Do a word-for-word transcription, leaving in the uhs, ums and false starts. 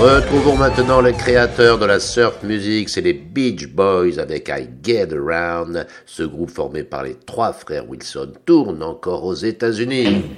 Retrouvons maintenant les créateurs de la surf music, c'est les Beach Boys avec I Get Around. Ce groupe formé par les trois frères Wilson tourne encore aux États-Unis.